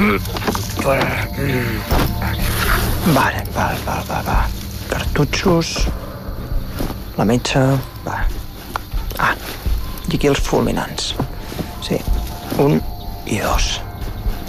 Va. Cartutxos, la metxa, va. I aquí els fulminants. Sí, 1 i 2.